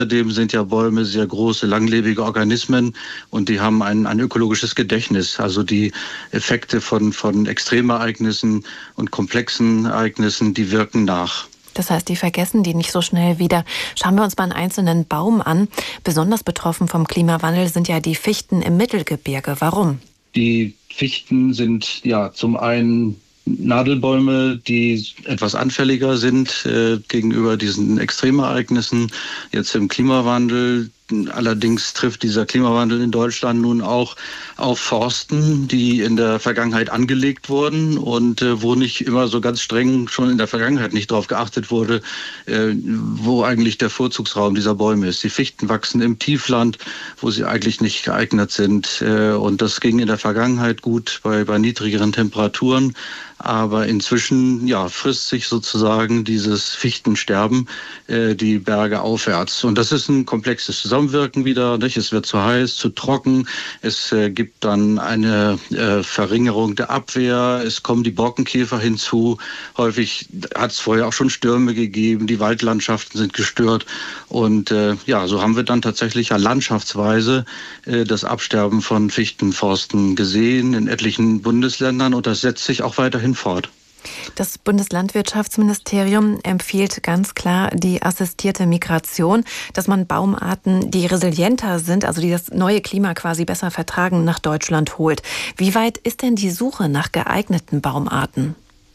Außerdem sind ja Bäume sehr große, langlebige Organismen und die haben ein ökologisches Gedächtnis. Also die Effekte von Extremereignissen und komplexen Ereignissen, die wirken nach. Das heißt, die vergessen die nicht so schnell wieder. Schauen wir uns mal einen einzelnen Baum an. Besonders betroffen vom Klimawandel sind ja die Fichten im Mittelgebirge. Warum? Die Fichten sind ja zum einen Nadelbäume, die etwas anfälliger sind gegenüber diesen Extremereignissen, jetzt im Klimawandel. Allerdings trifft dieser Klimawandel in Deutschland nun auch auf Forsten, die in der Vergangenheit angelegt wurden und wo nicht immer so ganz streng schon in der Vergangenheit nicht darauf geachtet wurde, wo eigentlich der Vorzugsraum dieser Bäume ist. Die Fichten wachsen im Tiefland, wo sie eigentlich nicht geeignet sind. Und das ging in der Vergangenheit gut bei niedrigeren Temperaturen. Aber inzwischen frisst sich sozusagen dieses Fichtensterben die Berge aufwärts. Und das ist ein komplexes Zusammenwirken wieder. Nicht? Es wird zu heiß, zu trocken. Es gibt dann eine Verringerung der Abwehr. Es kommen die Borkenkäfer hinzu. Häufig hat es vorher auch schon Stürme gegeben. Die Waldlandschaften sind gestört. Und so haben wir dann tatsächlich landschaftsweise das Absterben von Fichtenforsten gesehen in etlichen Bundesländern. Und das setzt sich auch weiterhin fort. Das Bundeslandwirtschaftsministerium empfiehlt ganz klar die assistierte Migration, dass man Baumarten, die resilienter sind, also die das neue Klima quasi besser vertragen, nach Deutschland holt. Wie weit ist denn die Suche nach geeigneten Baumarten?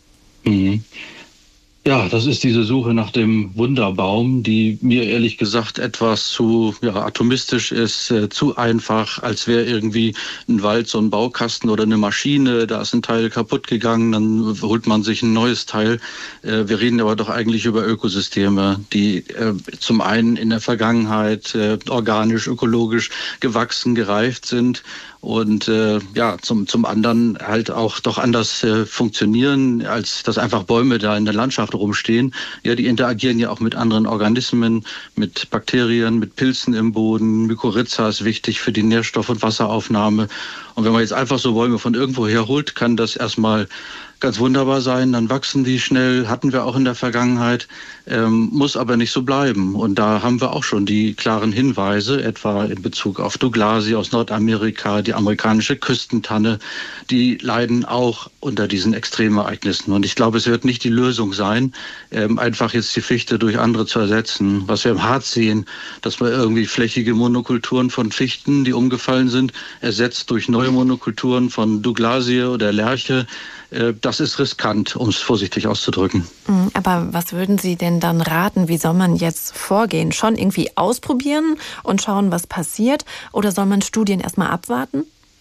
Ja, das ist diese Suche nach dem Wunderbaum, die mir ehrlich gesagt etwas zu atomistisch ist, zu einfach, als wäre irgendwie ein Wald so ein Baukasten oder eine Maschine, da ist ein Teil kaputt gegangen, dann holt man sich ein neues Teil. Wir reden aber doch eigentlich über Ökosysteme, die zum einen in der Vergangenheit organisch, ökologisch gewachsen, gereift sind und zum anderen halt auch doch anders funktionieren, als dass einfach Bäume da in der Landschaft rumstehen. Ja, die interagieren ja auch mit anderen Organismen, mit Bakterien, mit Pilzen im Boden. Mykorrhiza ist wichtig für die Nährstoff- und Wasseraufnahme. Und wenn man jetzt einfach so Bäume von irgendwo her holt, kann das erstmal ganz wunderbar sein, dann wachsen die schnell, hatten wir auch in der Vergangenheit, muss aber nicht so bleiben. Und da haben wir auch schon die klaren Hinweise, etwa in Bezug auf Douglasie aus Nordamerika, die amerikanische Küstentanne, die leiden auch unter diesen Extremereignissen. Und ich glaube, es wird nicht die Lösung sein, einfach jetzt die Fichte durch andere zu ersetzen. Was wir im Harz sehen, dass man irgendwie flächige Monokulturen von Fichten, die umgefallen sind, ersetzt durch neue Monokulturen von Douglasie oder Lärche. Das ist riskant, um es vorsichtig auszudrücken. Aber was würden Sie denn dann raten? Wie soll man jetzt vorgehen? Schon irgendwie ausprobieren und schauen, was passiert? Oder soll man Studien erstmal abwarten?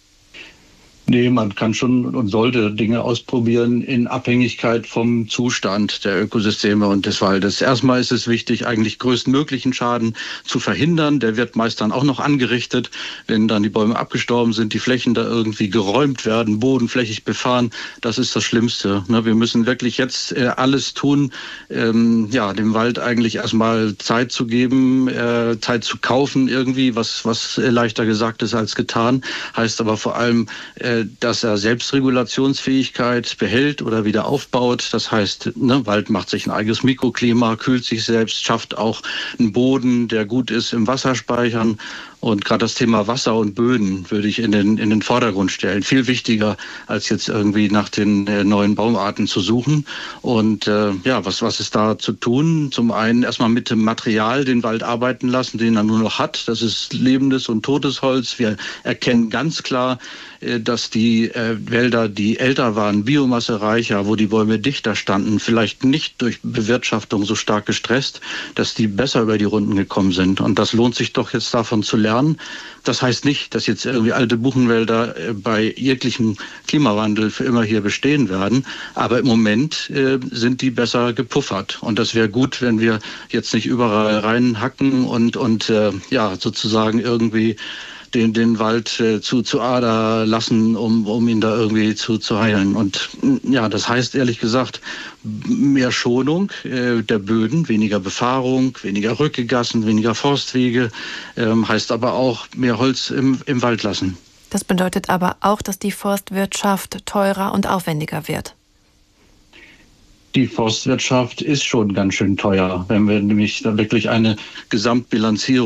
Nee, man kann schon und sollte Dinge ausprobieren in Abhängigkeit vom Zustand der Ökosysteme und des Waldes. Erstmal ist es wichtig, eigentlich größtmöglichen Schaden zu verhindern. Der wird meist dann auch noch angerichtet, wenn dann die Bäume abgestorben sind, die Flächen da irgendwie geräumt werden, bodenflächig befahren. Das ist das Schlimmste. Wir müssen wirklich jetzt alles tun, dem Wald eigentlich erstmal Zeit zu geben, Zeit zu kaufen irgendwie, was leichter gesagt ist als getan. Heißt aber vor allem, dass er Selbstregulationsfähigkeit behält oder wieder aufbaut. Das heißt, Wald macht sich ein eigenes Mikroklima, kühlt sich selbst, schafft auch einen Boden, der gut ist im Wasserspeichern. Und gerade das Thema Wasser und Böden würde ich in den Vordergrund stellen. Viel wichtiger, als jetzt irgendwie nach den neuen Baumarten zu suchen. Und was ist da zu tun? Zum einen erstmal mit dem Material den Wald arbeiten lassen, den er nur noch hat. Das ist lebendes und totes Holz. Wir erkennen ganz klar, dass die Wälder, die älter waren, biomassereicher, wo die Bäume dichter standen, vielleicht nicht durch Bewirtschaftung so stark gestresst, dass die besser über die Runden gekommen sind. Und das lohnt sich doch jetzt davon zu lernen. Das heißt nicht, dass jetzt irgendwie alte Buchenwälder bei jeglichem Klimawandel für immer hier bestehen werden. Aber im Moment sind die besser gepuffert. Und das wäre gut, wenn wir jetzt nicht überall reinhacken und sozusagen irgendwie den Wald zu Ader lassen, um ihn da irgendwie zu heilen. Und das heißt ehrlich gesagt mehr Schonung der Böden, weniger Befahrung, weniger Rückegassen, weniger Forstwege, heißt aber auch mehr Holz im Wald lassen. Das bedeutet aber auch, dass die Forstwirtschaft teurer und aufwendiger wird. Die Forstwirtschaft ist schon ganz schön teuer, wenn wir nämlich da wirklich eine Gesamtbilanzierung